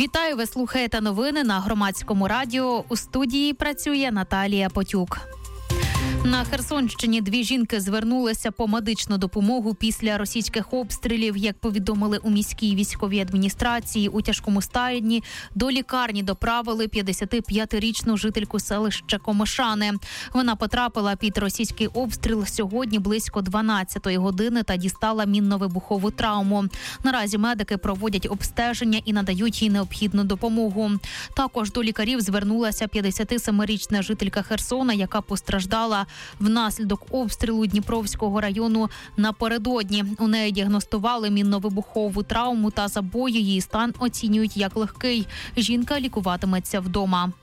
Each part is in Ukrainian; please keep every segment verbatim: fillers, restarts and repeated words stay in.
Вітаю, ви слухаєте новини на Громадському радіо. У студії працює Наталія Потюк. На Херсонщині дві жінки звернулися по медичну допомогу після російських обстрілів. Як повідомили у міській військовій адміністрації, у тяжкому стані до лікарні доправили п'ятдесятип'ятирічну жительку селища Комишани. Вона потрапила під російський обстріл сьогодні близько дванадцятої години та дістала мінно-вибухову травму. Наразі медики проводять обстеження і надають їй необхідну допомогу. Також до лікарів звернулася п'ятдесятисемирічна жителька Херсона, яка постраждала внаслідок обстрілу Дніпровського району напередодні. У неї діагностували мінно-вибухову травму та забої. Її стан оцінюють як легкий. Жінка лікуватиметься вдома.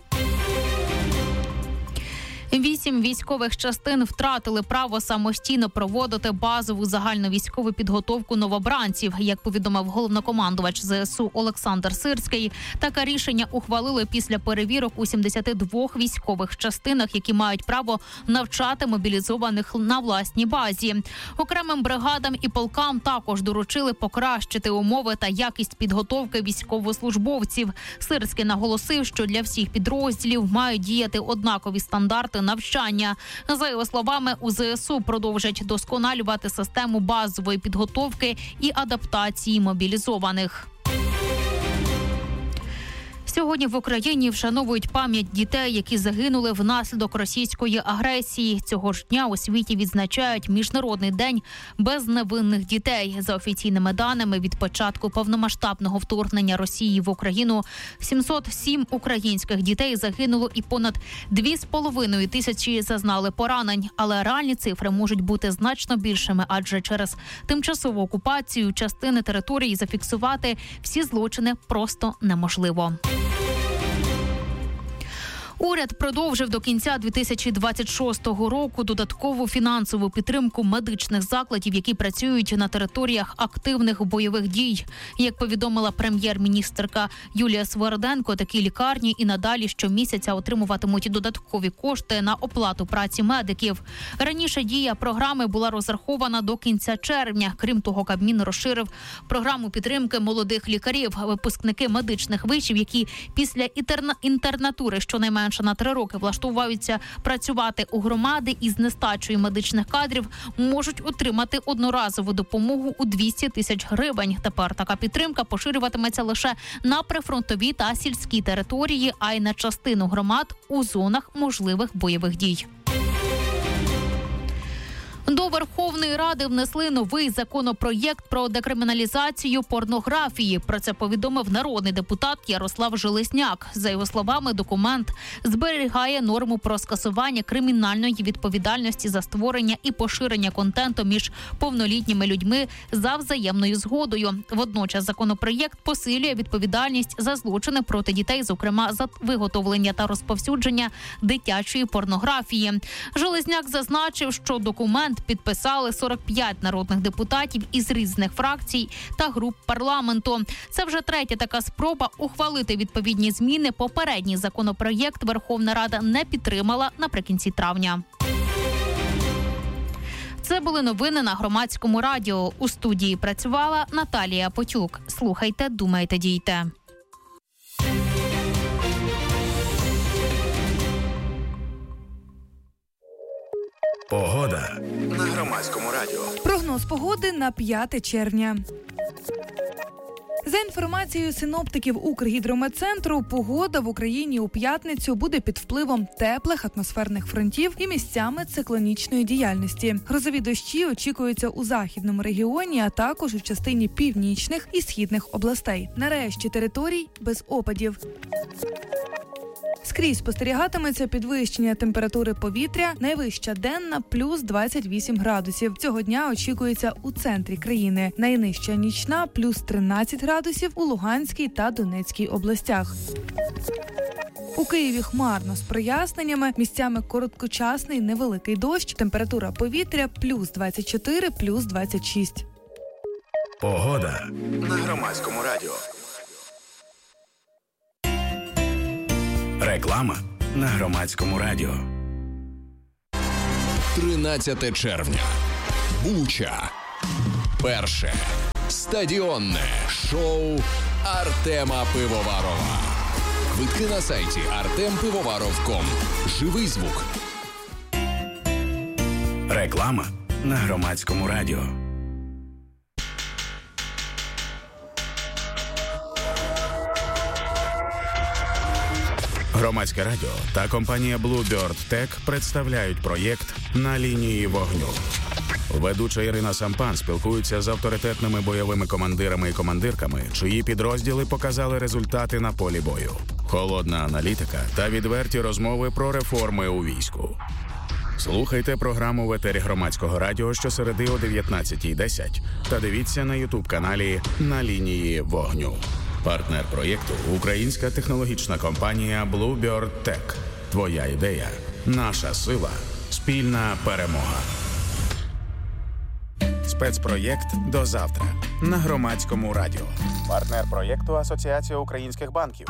Вісім військових частин втратили право самостійно проводити базову загальновійськову підготовку новобранців. Як повідомив головнокомандувач ЗСУ Олександр Сирський, таке рішення ухвалили після перевірок у сімдесяти двох військових частинах, які мають право навчати мобілізованих на власній базі. Окремим бригадам і полкам також доручили покращити умови та якість підготовки військовослужбовців. Сирський наголосив, що для всіх підрозділів мають діяти однакові стандарти навчання. За його словами, у ЗСУ продовжать досконалювати систему базової підготовки і адаптації мобілізованих. Сьогодні в Україні вшановують пам'ять дітей, які загинули внаслідок російської агресії. Цього ж дня у світі відзначають Міжнародний день безневинних дітей. За офіційними даними, від початку повномасштабного вторгнення Росії в Україну сімсот сім українських дітей загинуло і понад дві з половиною тисячі зазнали поранень. Але реальні цифри можуть бути значно більшими, адже через тимчасову окупацію частини території зафіксувати всі злочини просто неможливо. Уряд продовжив до кінця дві тисячі двадцять шостого року додаткову фінансову підтримку медичних закладів, які працюють на територіях активних бойових дій. Як повідомила прем'єр-міністерка Юлія Сверденко, такі лікарні і надалі щомісяця отримуватимуть додаткові кошти на оплату праці медиків. Раніше дія програми була розрахована до кінця червня. Крім того, Кабмін розширив програму підтримки молодих лікарів. Випускники медичних вишів, які після інтерна... інтернатури щонайменше на три роки влаштовуються працювати у громади із нестачею медичних кадрів, можуть отримати одноразову допомогу у двісті тисяч гривень. Тепер така підтримка поширюватиметься лише на прифронтові та сільські території, а й на частину громад у зонах можливих бойових дій. До Верховної Ради внесли новий законопроєкт про декриміналізацію порнографії. Про це повідомив народний депутат Ярослав Железняк. За його словами, документ зберігає норму про скасування кримінальної відповідальності за створення і поширення контенту між повнолітніми людьми за взаємною згодою. Водночас законопроєкт посилює відповідальність за злочини проти дітей, зокрема за виготовлення та розповсюдження дитячої порнографії. Железняк зазначив, що документ підписали сорок п'ять народних депутатів із різних фракцій та груп парламенту. Це вже третя така спроба ухвалити відповідні зміни. Попередній законопроєкт Верховна Рада не підтримала наприкінці травня. Це були новини на Громадському радіо. У студії працювала Наталія Потюк. Слухайте, думайте, дійте. Погода на Громадському радіо. Прогноз погоди на п'яте червня. За інформацією синоптиків Укргідрометцентру, погода в Україні у п'ятницю буде під впливом теплих атмосферних фронтів і місцями циклонічної діяльності. Грозові дощі очікуються у західному регіоні, а також у частині північних і східних областей. Нарешті територій без опадів. Скрізь спостерігатиметься підвищення температури повітря, найвища денна – плюс двадцять вісім градусів. Цього дня очікується у центрі країни. Найнижча нічна – плюс тринадцять градусів у Луганській та Донецькій областях. У Києві хмарно з проясненнями, місцями короткочасний невеликий дощ, температура повітря – плюс двадцять чотири, плюс двадцять шість. Погода на Громадському радіо. Реклама на Громадському радіо. тринадцяте червня. Буча. Перше стадіонне шоу Артема Пивоварова. Квитки на сайті артем пивоваров крапка ком. Живий звук. Реклама на Громадському радіо. Громадське радіо та компанія Bluebird Tech представляють проєкт «На лінії вогню». Ведуча Ірина Сампан спілкується з авторитетними бойовими командирами і командирками, чиї підрозділи показали результати на полі бою. Холодна аналітика та відверті розмови про реформи у війську. Слухайте програму в етері Громадського радіо щосереди о дев'ятнадцятій десять та дивіться на ютуб-каналі «На лінії вогню». Партнер проєкту – українська технологічна компанія Bluebird Tech. Твоя ідея – наша сила, спільна перемога. Спецпроєкт «До завтра» на Громадському радіо. Партнер проєкту – Асоціація українських банків.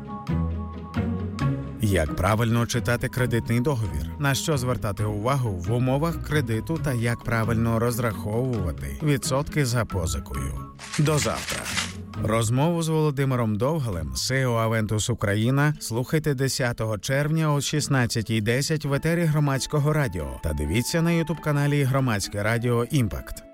Як правильно читати кредитний договір? На що звертати увагу в умовах кредиту та як правильно розраховувати відсотки за позикою? До завтра. Розмову з Володимиром Довгалем, сі і о Aventus Україна, слухайте десятого червня о шістнадцятій десять в етері Громадського радіо та дивіться на ютуб-каналі Громадське радіо Імпакт.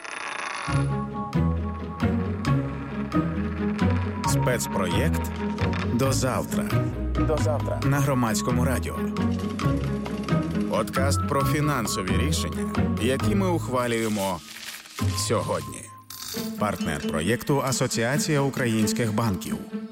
Спецпроєкт «До завтра». До завтра на Громадському радіо. Подкаст про фінансові рішення, які ми ухвалюємо сьогодні. Партнер проєкту – Асоціація українських банків.